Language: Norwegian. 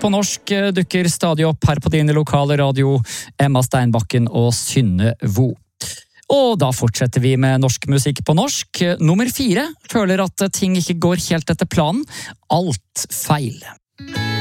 på norsk dukker stadig opp her på din lokale radio. Emma Steinbakken og Synne Vo. Og da fortsetter vi med norsk musikk på norsk. Nummer 4 føler at ting ikke går helt etter planen. Alt feil.